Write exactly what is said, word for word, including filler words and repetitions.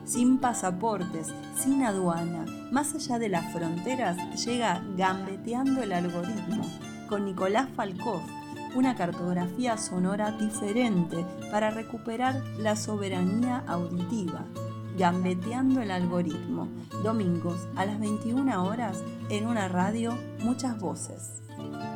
sin pasaportes, sin aduana, más allá de las fronteras, llega Gambeteando el algoritmo, con Nicolás Falcoff, una cartografía sonora diferente para recuperar la soberanía auditiva. Gambeteando el algoritmo, domingos a las veintiuna horas en una radio, muchas voces.